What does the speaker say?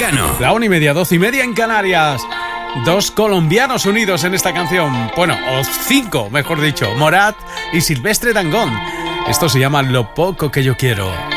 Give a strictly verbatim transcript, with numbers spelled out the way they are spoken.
Mecano. La una y media, doce y media en Canarias. Dos colombianos unidos en esta canción. Bueno, o cinco, mejor dicho. Morat y Silvestre Dangond. Esto se llama Lo poco que yo quiero.